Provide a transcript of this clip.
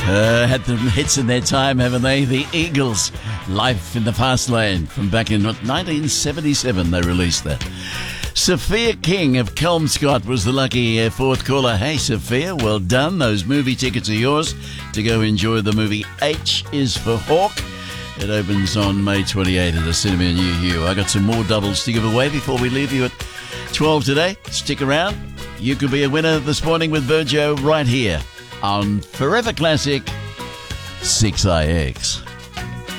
Had them hits in their time, haven't they? The Eagles, Life in the Fast Lane, from back in 1977 they released that. Sophia King of Kelmscott was the lucky fourth caller. Hey Sophia, well done. Those movie tickets are yours to go enjoy the movie H is for Hawk. It opens on May 28 at the cinema near you. I got some more doubles to give away before we leave you at 12 today. Stick around. You could be a winner this morning with Virgio right here on Forever Classic 6IX.